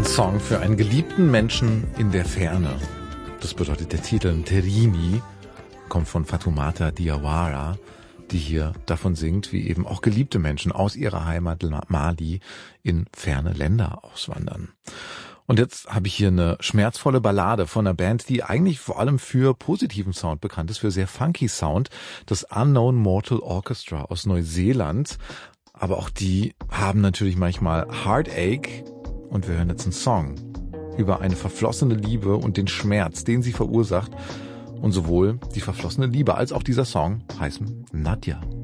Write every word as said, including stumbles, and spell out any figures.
Song für einen geliebten Menschen in der Ferne. Das bedeutet der Titel Terini, kommt von Fatoumata Diawara, die hier davon singt, wie eben auch geliebte Menschen aus ihrer Heimat Mali in ferne Länder auswandern. Und jetzt habe ich hier eine schmerzvolle Ballade von einer Band, die eigentlich vor allem für positiven Sound bekannt ist, für sehr funky Sound, das Unknown Mortal Orchestra aus Neuseeland. Aber auch die haben natürlich manchmal Heartache. Und wir hören jetzt einen Song über eine verflossene Liebe und den Schmerz, den sie verursacht. Und sowohl die verflossene Liebe als auch dieser Song heißen Nadja.